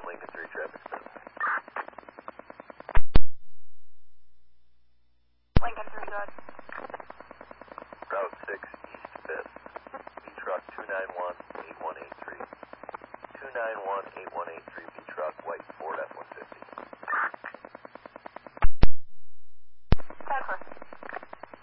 Lincoln 3 traffic stop. Lincoln 3, go ahead. Route 6 East 5th. B truck 291-8183. 291-8183.